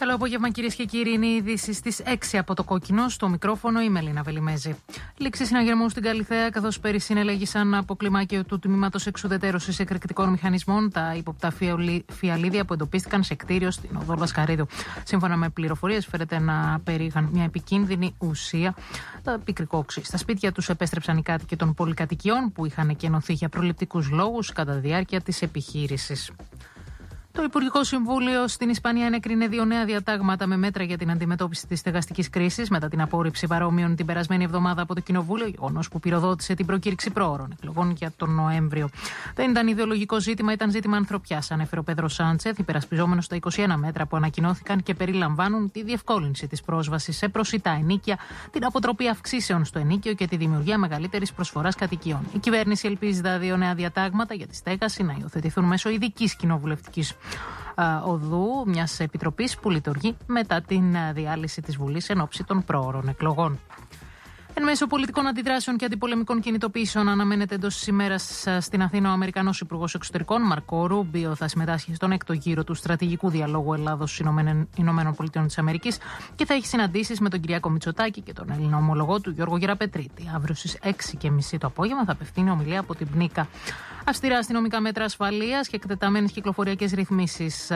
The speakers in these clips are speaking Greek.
Καλό απόγευμα, κυρίες και κύριοι. Είναι η είδηση στις 6 από το Κόκκινο. Στο μικρόφωνο η Μελίνα Βελιμέζη. Λήξη συναγερμού στην Καλιθέα, καθώς πέρυσι συνελέγησαν από κλιμάκιο του τμήματος εξουδετέρωσης εκρηκτικών μηχανισμών τα ύποπτα φιαλίδια που εντοπίστηκαν σε κτίριο στην οδό Βασκαρίδου. Σύμφωνα με πληροφορίες, φέρεται να περίγαν μια επικίνδυνη ουσία, το πικρικό οξύ. Στα σπίτια τους επέστρεψαν οι κάτοικοι των πολυκατοικιών που είχαν εκενωθεί για προληπτικούς λόγους κατά τη διάρκεια της επιχείρησης. Το Υπουργικό Συμβούλιο στην Ισπανία ενέκρινε 2 νέα διατάγματα με μέτρα για την αντιμετώπιση της στεγαστικής κρίσης μετά την απόρριψη παρόμοιων την περασμένη εβδομάδα από το Κοινοβούλιο, γεγονός που πυροδότησε την προκήρυξη προώρων εκλογών για τον Νοέμβριο. Δεν ήταν ιδεολογικό ζήτημα, ήταν ζήτημα ανθρωπιάς, ανέφερε ο Πέδρο Σάντσεθ, υπερασπιζόμενος τα 21 μέτρα που ανακοινώθηκαν και περιλαμβάνουν τη διευκόλυνση της πρόσβασης σε προσιτά ενοίκια, την αποτροπή αυξήσεων στο ενοίκιο και τη δημιουργία μεγαλύτερης προσφοράς κατοικιών. Η κυβέρνηση ελπίζει τα 2 νέα διατάγματα για τη στέγαση να υιοθετηθούν μέσω ειδικής κοινοβουλευτικής οδού μιας επιτροπής που λειτουργεί μετά την διάλυση της Βουλής εν ώψη των προώρων εκλογών. Εν μέσω πολιτικών αντιδράσεων και αντιπολεμικών κινητοποιήσεων, αναμένεται εντός της ημέρας στην Αθήνα ο Αμερικανός Υπουργός Εξωτερικών, Μαρκό Ρούμπιο, θα συμμετάσχει στον 6ο γύρο του στρατηγικού διαλόγου Ελλάδος-Ηνωμένων της Αμερικής και θα έχει συναντήσεις με τον Κυριάκο Μητσοτάκη και τον Έλληνα ομολογό του Γιώργο Γεραπετρίτη. Αύριο στις 6:30 το απόγευμα θα απευθύνει ομιλία από την Πνίκα. Αυστηρά αστυνομικά μέτρα ασφαλείας και εκτεταμένες κυκλοφοριακές ρυθμίσεις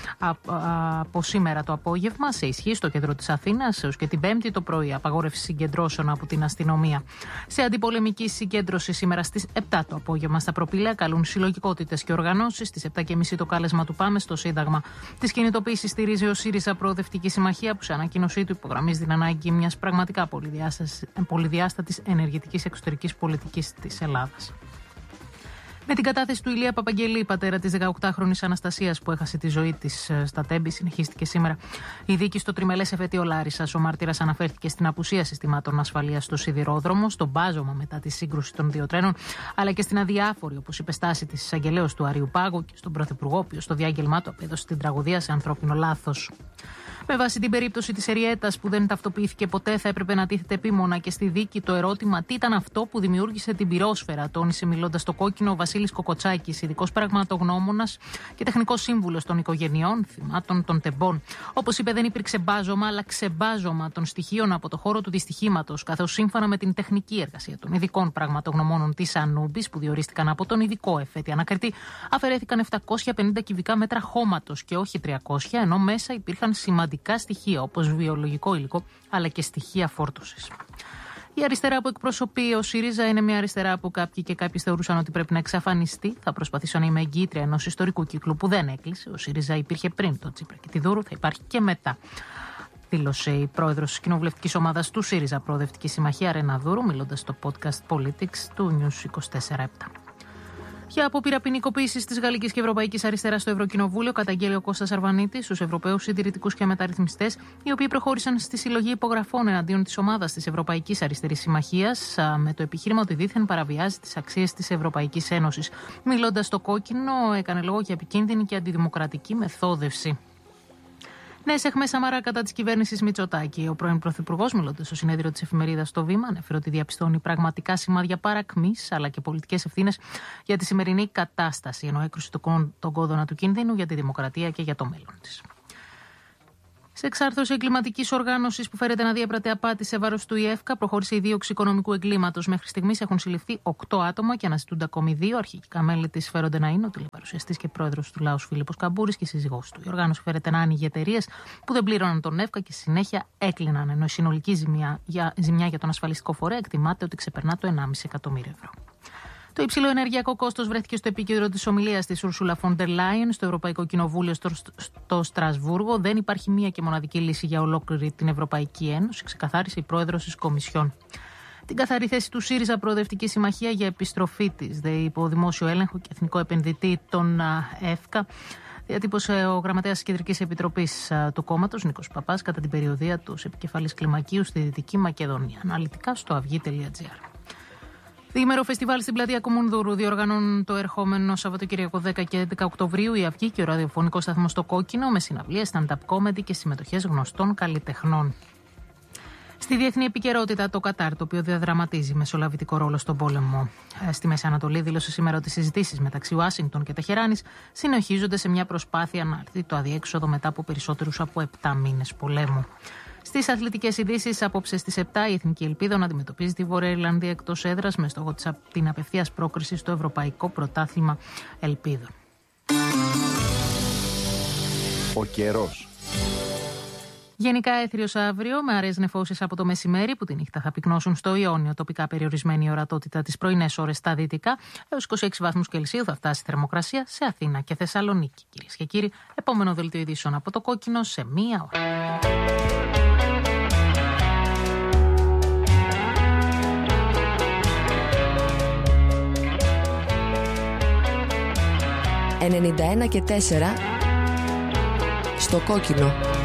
από σήμερα το απόγευμα σε ισχύ στο κέντρο της Αθήνας έως και την Πέμπτη το πρωί. Απαγόρευση συγκεντρώσεων από την αστυνομία. Σε αντιπολεμική συγκέντρωση σήμερα στις 7 το απόγευμα στα Προπήλαια καλούν συλλογικότητες και οργανώσεις. Στις 7:30 το κάλεσμα του Πάμε στο Σύνταγμα. Τις κινητοποίησεις στηρίζει ο ΣΥΡΙΖΑ Προοδευτική Συμμαχία που σε ανακοίνωσή του υπογραμμίζει την ανάγκη μιας πραγματικά πολυδιάστατης ενεργητικής εξωτερικής πολιτικής της Ελλάδας. Με την κατάθεση του Ηλία Παπαγγελή, πατέρα της 18χρονης Αναστασίας που έχασε τη ζωή της στα Τέμπη, συνεχίστηκε σήμερα η δίκη στο τριμελές εφετείο Λάρισσας. Ο μάρτυρας αναφέρθηκε στην απουσία συστημάτων ασφαλείας στο σιδηρόδρομο, στον μπάζωμα μετά τη σύγκρουση των 2 τρένων, αλλά και στην αδιάφορη, όπως είπε, στάση της εισαγγελέως του Αριού Πάγου και στον Πρωθυπουργό, ο οποίος στο διάγγελμά του απέδωσε την τραγωδία σε ανθρώπινο λάθος. Με βάση την περίπτωση της Εριέτας που δεν ταυτοποιήθηκε ποτέ, θα έπρεπε να τίθεται επίμονα και στη δίκη το ερώτημα τι ήταν αυτό που δημιούργησε την πυρόσφαιρα, τόνισε μιλώντας στο Κόκκινο ο Βασίλης Κοκοτσάκης, ειδικός πραγματογνώμονας και τεχνικός σύμβουλος των οικογενειών θυμάτων των τεμπών. Όπως είπε, δεν υπήρξε μπάζωμα, αλλά ξεμπάζωμα των στοιχείων από το χώρο του δυστυχήματος, καθώς σύμφωνα με την τεχνική εργασία των ειδικών πραγματογνωμόνων της Ανούμπης, που διορίστηκαν από τον ειδικό εφέτη ανακριτή, αφαιρέθηκαν 750 κυβικά μέτρα χώματος και όχι 300, ενώ μέσα υπήρχαν σημαντικά στοιχεία όπως βιολογικό υλικό αλλά και στοιχεία φόρτωσης. Η αριστερά που εκπροσωπεί ο ΣΥΡΙΖΑ είναι μια αριστερά που κάποιοι και κάποιες θεωρούσαν ότι πρέπει να εξαφανιστεί. Θα προσπαθήσω να είμαι εγκύτρια ενός ιστορικού κύκλου που δεν έκλεισε. Ο ΣΥΡΙΖΑ υπήρχε πριν τον Τσίπρα και τη Δούρου, θα υπάρχει και μετά. Δήλωσε η πρόεδρος της κοινοβουλευτικής ομάδας του ΣΥΡΙΖΑ Προοδευτική Συμμαχία, Ρένα Δούρου, μιλώντας στο podcast Politics του News 24/7. Για απόπειρα ποινικοποίησης της γαλλικής και ευρωπαϊκής αριστεράς στο Ευρωκοινοβούλιο, καταγγέλει ο Κώστας Αρβανίτης στους Ευρωπαίους συντηρητικούς και μεταρρυθμιστές, οι οποίοι προχώρησαν στη συλλογή υπογραφών εναντίον της ομάδας της Ευρωπαϊκής Αριστερής Συμμαχίας, με το επιχείρημα ότι δήθεν παραβιάζει τις αξίες της Ευρωπαϊκής Ένωσης. Μιλώντας στο Κόκκινο, έκανε λόγο για επικίνδυνη και αντιδημοκρατική μεθόδευση. Νέες αιχμές Σαμαρά κατά της κυβέρνησης Μητσοτάκη. Ο πρώην Πρωθυπουργός, μιλώντας στο συνέδριο της εφημερίδας Το Βήμα, ανέφερε ότι διαπιστώνει πραγματικά σημάδια παρακμής αλλά και πολιτικές ευθύνες για τη σημερινή κατάσταση, ενώ έκρουσε τον κόδωνα του κινδύνου για τη δημοκρατία και για το μέλλον της. Σε εξάρθρωση εγκληματικής οργάνωσης που φέρεται να διέπρατε απάτη σε βάρος του ΙΕΦΚΑ, προχώρησε η δίωξη οικονομικού εγκλήματος. Μέχρι στιγμής έχουν συλληφθεί 8 άτομα και αναζητούνται ακόμη 2. Αρχικά μέλη της φέρονται να είναι ο τηλεπαρουσιαστής και πρόεδρος του Λάους Φίλιππος Καμπούρης και η σύζυγός του. Η οργάνωση φέρεται να άνοιγε εταιρείες που δεν πλήρωναν τον ΙΕΦΚΑ και συνέχεια έκλειναν, ενώ η συνολική ζημιά για τον ασφαλιστικό φορέα εκτιμάται ότι ξεπερνά το 1,5 εκατομμύριο ευρώ. Το υψηλό ενεργειακό κόστος βρέθηκε στο επίκεντρο της ομιλίας της Ursula von der Leyen στο Ευρωπαϊκό Κοινοβούλιο στο Στρασβούργο. Δεν υπάρχει μία και μοναδική λύση για ολόκληρη την Ευρωπαϊκή Ένωση, ξεκαθάρισε η πρόεδρος της Κομισιόν. Την καθαρή θέση του ΣΥΡΙΖΑ Προοδευτική Συμμαχία για επιστροφή της υπό δημόσιο έλεγχο και εθνικό επενδυτή των ΕΦΚΑ διατύπωσε ο γραμματέας της Κεντρικής Επιτροπής του κόμματος, Νίκος Παπάς, κατά την περιοδεία του ως επικεφαλής κλιμακίου στη Δυτική Μακεδονία. Αναλυτικά στο αυγή.gr. Διήμερο φεστιβάλ στην πλατεία Κουμουνδούρου διοργανώνουν το ερχόμενο Σαββατοκύριακο 10 και 11 Οκτωβρίου η Αυγή και ο ραδιοφωνικός σταθμός στο Κόκκινο με συναυλίες, stand-up comedy και συμμετοχές γνωστών καλλιτεχνών. Στη διεθνή επικαιρότητα, το Κατάρ, το οποίο διαδραματίζει μεσολαβητικό ρόλο στον πόλεμο στη Μέση Ανατολή, δήλωσε σήμερα ότι οι συζητήσεις μεταξύ Ουάσιγκτον και Τεχεράνης συνεχίζονται σε μια προσπάθεια να έρθει το αδιέξοδο μετά από περισσότερους από 7 μήνες πολέμου. Στις αθλητικές ειδήσεις, απόψε στις 7, η Εθνική Ελπίδα να αντιμετωπίζει τη Βόρεια Ιρλανδία εκτός έδρας με στόχο την απευθείας πρόκριση στο Ευρωπαϊκό Πρωτάθλημα Ελπίδων. Ο καιρός. Γενικά έθριος αύριο, με αραιές νεφώσεις από το μεσημέρι που τη νύχτα θα πυκνώσουν στο Ιόνιο, τοπικά περιορισμένη η ορατότητα τις πρωινές ώρες στα δυτικά, έως 26 βαθμούς Κελσίου θα φτάσει η θερμοκρασία σε Αθήνα και Θεσσαλονίκη. Κυρίες και κύριοι, επόμενο δελτίο ειδήσεων από το Κόκκινο σε 1 ώρα. «91 και 4» στο Κόκκινο.